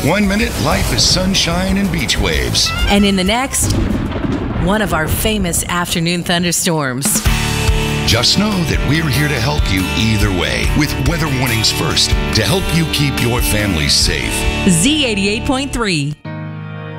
1 minute, life is sunshine and beach waves. And in the next, one of our famous afternoon thunderstorms. Just know that we're here to help you either way with weather warnings first to help you keep your families safe. Z88.3.